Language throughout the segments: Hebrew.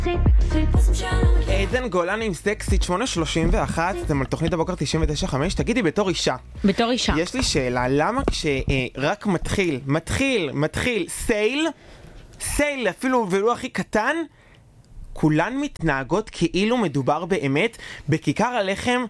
עדן גולן עם סקסית 8:31, אתם על תוכנית הבוקר 99.5. תגידי, בתור אישה, יש לי שאלה, למה כשרק מתחיל סייל אפילו ולו הכי קטן, כולן מתנהגות כאילו מדובר באמת בכיכר הלחם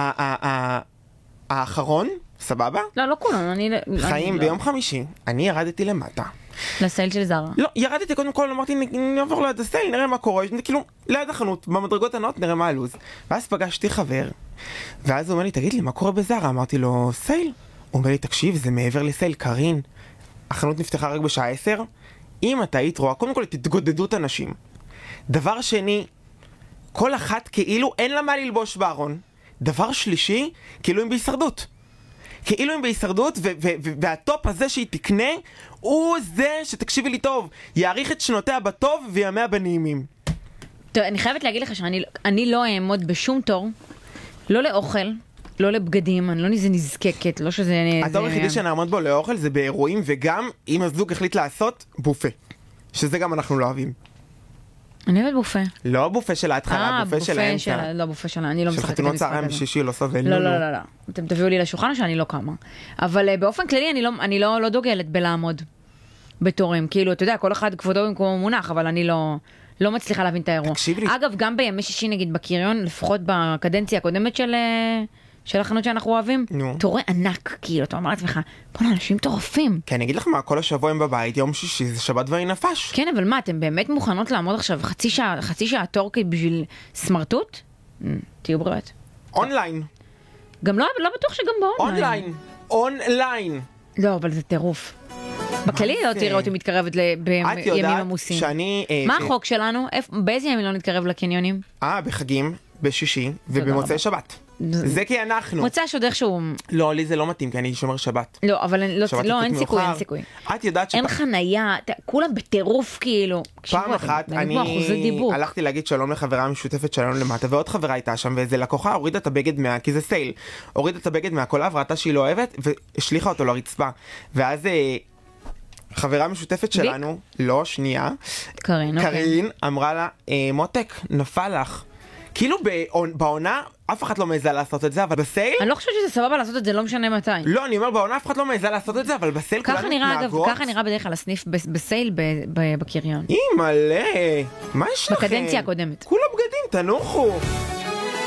האחרון, סבבה? לא כולן, חיים, ביום חמישי אני ירדתי למטה לסייל של זרה. לא, ירדתי קודם כל, אמרתי נעבור ליד הסייל, נראה מה קורה, כאילו ליד החנות, במדרגות הנאות, נראה מה הלוז. ואז פגשתי חבר, ואז הוא אומר לי, תגיד לי, מה קורה בזרה? אמרתי לו, סייל. הוא אומר לי, תקשיב, זה מעבר לסייל, קרין, החנות נפתחה רק בשעה 10. אם אתה היית רואה, קודם כל תתגודדות אנשים. דבר שני, כל אחת כאילו אין לה מה ללבוש בארון. דבר שלישי, כאילו הם בהישרדות, והטופ הזה שהיא תקנה, הוא זה שתקשיבי לי טוב, יאריך את שנותיה בטוב וימיה בנעימים. טוב, אני חייבת להגיד לך שאני לא אעמוד בשום תור, לא לאוכל, לא לבגדים, אני לא נזקקת, לא שזה... התור היחידי שנעמוד בו לאוכל זה באירועים, וגם אם הזוג החליט לעשות בופה, שזה גם אנחנו לא אוהבים. אני אוהבת בופה. לא בופה של ההתחלה, בופה של האמצע. לא, בופה שלה, אני לא משחקת שחתונות צהריים בשישי לא סובל. לא. אתם תביאו לי לשולחן שאני לא קמה. אבל באופן כללי אני לא דוגלת בלעמוד בתורים. כאילו, אתה יודע, כל אחד כבודו במקום מונח, אבל אני לא מצליחה להבין את האירוע. אגב, גם בימי שישי נגיד בקריון, לפחות בקדנציה הקודמת של החנות שאנחנו אוהבים, תורי ענק, כאילו, אתה אומר לעצמך, פה אנשים טורפים. כן, אני אגיד לך מה, כל השבוע הם בבית, יום שישי זה שבת ואני נפש. כן, אבל מה, אתם באמת מוכנות לעמוד עכשיו חצי שעה תור בשביל סמרטוט? תהיו בריאות. אונליין. גם לא בטוח שגם באונליין. אונליין. לא, אבל זה טירוף. בכללי לא תראה אותי מתקרבת בימים עמוסים. מה החוק שלנו? באיזה ימים לא נתקרב לקניונים? בחגים, בשישי ובמוצאי שבת. זה כי אנחנו. מוצא עוד איכשהו... לא, לי זה לא מתאים, כי אני שומר שבת. לא, אבל אין סיכוי. את יודעת אין חנייה, כולם בטירוף כאילו. פעם אחת אני הלכתי להגיד שלום לחברה המשותפת שלנו למטה, ועוד חברה הייתה שם, ואיזה לקוחה הורידה את הבגד כי זה סייל, הורידה את הבגד מהקולב, ראתה שהיא לא אוהבת, והשליחה אותו לרצפה. ואז חברה משותפת שלנו, לא, שנייה, קרין, אמרה לה, מותק, נפל לך. כאילו בעונה אף אחד לא מעיזה לעשות את זה, אבל בסייל... אני לא חושבת שזה סבבה לעשות את זה, לא משנה מתי. לא, אני אומר, בעונה אף אחד לא מעיזה לעשות את זה, אבל בסייל כולנו מתנהגות. ככה נראה בדרך כלל הסניף בסייל בקריון. מלא. מה יש לכם? בקדנציה הקודמת. כולם בגדים, תנוחו.